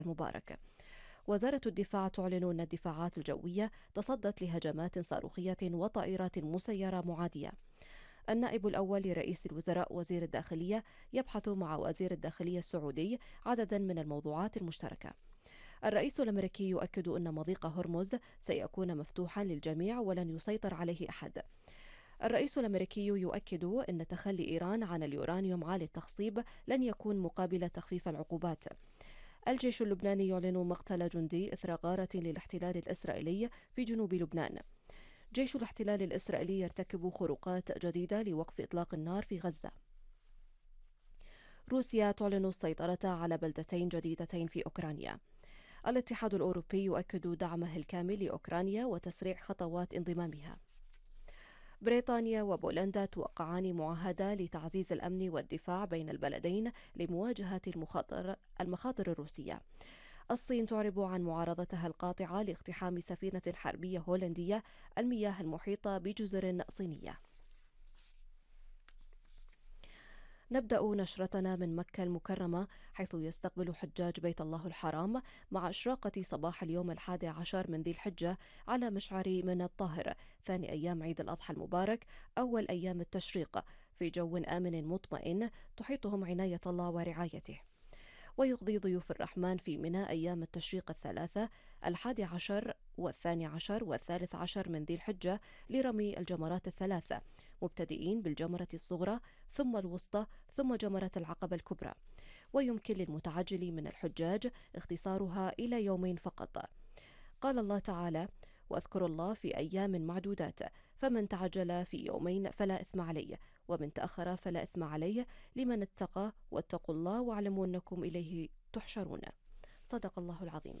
المبارك. وزارة الدفاع تعلن أن الدفاعات الجوية تصدت لهجمات صاروخية وطائرات مسيرة معادية. النائب الأول لرئيس الوزراء وزير الداخلية يبحث مع وزير الداخلية السعودي عددا من الموضوعات المشتركة. الرئيس الأمريكي يؤكد أن مضيق هرمز سيكون مفتوحا للجميع ولن يسيطر عليه أحد. الرئيس الأمريكي يؤكد أن تخلي إيران عن اليورانيوم عالي التخصيب لن يكون مقابل تخفيف العقوبات. الجيش اللبناني يعلن مقتل جندي إثر غارة للاحتلال الإسرائيلي في جنوب لبنان. جيش الاحتلال الإسرائيلي يرتكب خروقات جديدة لوقف إطلاق النار في غزة. روسيا تعلن السيطرة على بلدتين جديدتين في أوكرانيا. الاتحاد الأوروبي يؤكد دعمه الكامل لأوكرانيا وتسريع خطوات انضمامها. بريطانيا وبولندا توقعان معاهدة لتعزيز الأمن والدفاع بين البلدين لمواجهة المخاطر الروسية. الصين تعرب عن معارضتها القاطعة لاقتحام سفينة حربية هولندية المياه المحيطة بجزر صينية. نبدأ نشرتنا من مكة المكرمة، حيث يستقبل حجاج بيت الله الحرام مع إشراقة صباح اليوم 11 من ذي الحجة على مشعر من الطاهر ثاني أيام عيد الأضحى المبارك أول أيام التشريق في جو آمن مطمئن تحيطهم عناية الله ورعايته. ويقضي ضيوف الرحمن في منى أيام التشريق الثلاثة 11 و12 و13 من ذي الحجة لرمي الجمرات الثلاثة، مبتدئين بالجمرة الصغرى ثم الوسطى ثم جمرة العقبة الكبرى. ويمكن للمتعجل من الحجاج اختصارها إلى يومين فقط. قال الله تعالى: واذكروا الله في أيام معدودات، فمن تعجل في يومين فلا إثم عليه، ومن تأخر فلا إثم عليه، لمن اتقى واتقوا الله واعلموا أنكم إليه تحشرون. صدق الله العظيم.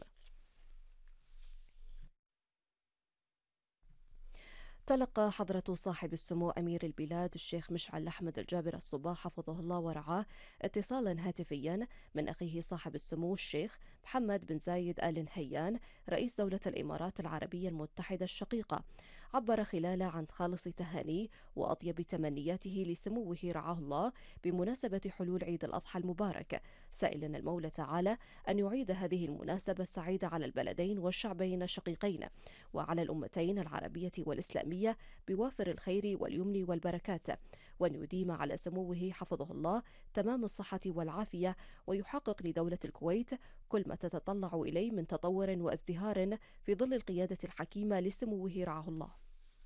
تلقى حضرة صاحب السمو أمير البلاد الشيخ مشعل أحمد الجابر الصباح حفظه الله ورعاه اتصالا هاتفيا من أخيه صاحب السمو الشيخ محمد بن زايد آل نهيان رئيس دولة الإمارات العربية المتحدة الشقيقة. عبر خلاله عن خالص تهانيه وأطيب تمنياته لسموه رعاه الله بمناسبة حلول عيد الأضحى المبارك، سائلا المولى تعالى أن يعيد هذه المناسبة السعيدة على البلدين والشعبين الشقيقين وعلى الأمتين العربية والإسلامية بوافر الخير واليمن والبركات، وأن يديم على سموه حفظه الله تمام الصحة والعافية، ويحقق لدولة الكويت كل ما تتطلع إليه من تطور وازدهار في ظل القيادة الحكيمة لسموه رعاه الله.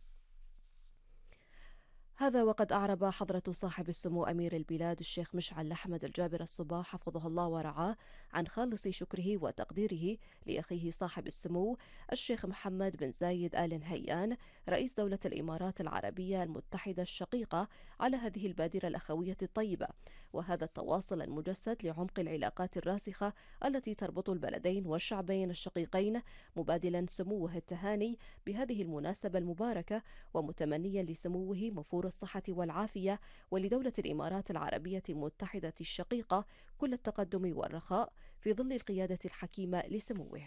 هذا وقد أعرب حضرة صاحب السمو أمير البلاد الشيخ مشعل أحمد الجابر الصباح حفظه الله ورعاه عن خالص شكره وتقديره لأخيه صاحب السمو الشيخ محمد بن زايد آل نهيان رئيس دولة الإمارات العربية المتحدة الشقيقة على هذه البادرة الأخوية الطيبة، وهذا التواصل المجسد لعمق العلاقات الراسخة التي تربط البلدين والشعبين الشقيقين، مبادلا سموه التهاني بهذه المناسبة المباركة ومتمنيا لسموه مفور الصحة والعافية ولدولة الإمارات العربية المتحدة الشقيقة كل التقدم والرخاء في ظل القيادة الحكيمة لسموه.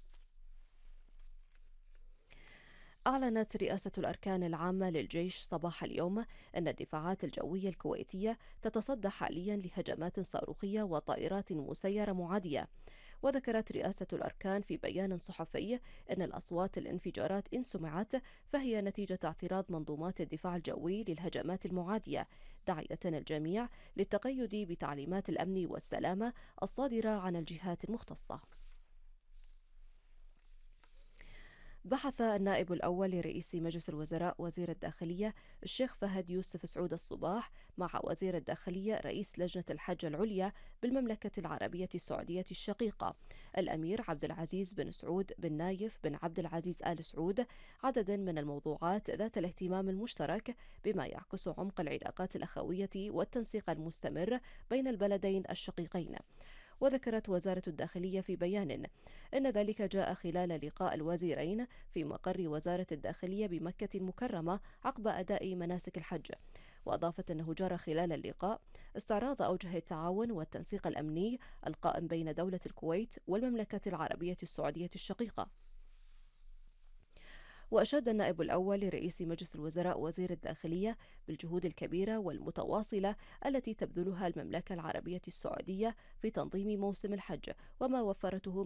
أعلنت رئاسة الأركان العامة للجيش صباح اليوم أن الدفاعات الجوية الكويتية تتصدى حاليا لهجمات صاروخية وطائرات مسيرة معادية. وذكرت رئاسة الأركان في بيان صحفي أن الأصوات الانفجارات إن سمعت فهي نتيجة اعتراض منظومات الدفاع الجوي للهجمات المعادية، داعية الجميع للتقيد بتعليمات الأمن والسلامة الصادرة عن الجهات المختصة. بحث النائب الأول لرئيس مجلس الوزراء وزير الداخلية الشيخ فهد يوسف سعود الصباح مع وزير الداخلية رئيس لجنة الحج العليا بالمملكة العربية السعودية الشقيقة الأمير عبد العزيز بن سعود بن نايف بن عبد العزيز آل سعود عددا من الموضوعات ذات الاهتمام المشترك بما يعكس عمق العلاقات الأخوية والتنسيق المستمر بين البلدين الشقيقين. وذكرت وزارة الداخلية في بيان أن ذلك جاء خلال لقاء الوزيرين في مقر وزارة الداخلية بمكة المكرمة عقب أداء مناسك الحج. وأضافت أنه جرى خلال اللقاء استعراض أوجه التعاون والتنسيق الأمني القائم بين دولة الكويت والمملكة العربية السعودية الشقيقة. وأشاد النائب الأول لرئيس مجلس الوزراء وزير الداخلية بالجهود الكبيرة والمتواصلة التي تبذلها المملكة العربية السعودية في تنظيم موسم الحج وما وفرته